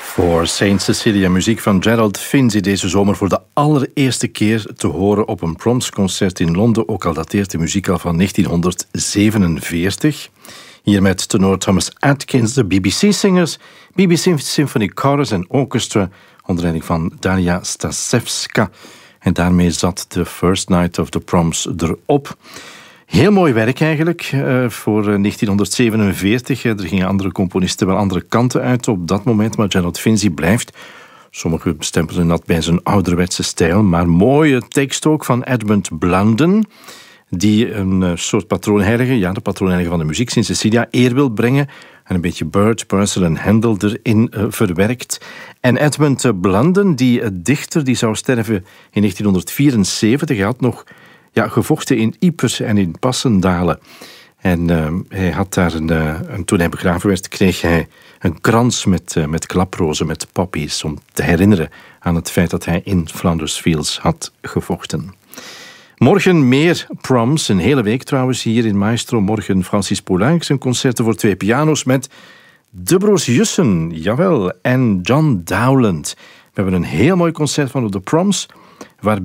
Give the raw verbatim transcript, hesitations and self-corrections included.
Voor Saint Cecilia, muziek van Gerald Finzi, deze zomer voor de allereerste keer te horen op een Proms-concert in Londen, ook al dateert de muziek al van negentienhonderdzevenenveertig. Hier met tenor Thomas Atkins, de B B C-zingers, B B C Symphony Chorus en Orchestra, onder leiding van Daria Stasevska. En daarmee zat de First Night of the Proms erop. Heel mooi werk eigenlijk uh, voor negentienhonderdzevenenveertig. Er gingen andere componisten wel andere kanten uit op dat moment, maar Gerald Finzi blijft. Sommigen bestempelen dat bij zijn ouderwetse stijl, maar mooie tekst ook van Edmund Blunden, die een uh, soort patroonheilige, ja, de patroonheilige van de muziek, Saint Cecilia, eer wil brengen. En een beetje Bird, Purcell en Handel erin uh, verwerkt. En Edmund Blunden, die uh, dichter, die zou sterven in negentienhonderdvierenzeventig. Hij had nog ja, gevochten in Ypres en in Passendalen. En uh, hij had daar een, uh, een, toen hij begraven werd, kreeg hij een krans met, uh, met klaprozen, met poppies, om te herinneren aan het feit dat hij in Flanders Fields had gevochten. Morgen meer Proms, een hele week trouwens hier in Maestro. Morgen Francis Poulenc, zijn concerten voor twee piano's met de broers Jussen, jawel, en John Dowland. We hebben een heel mooi concert van op de Proms, waar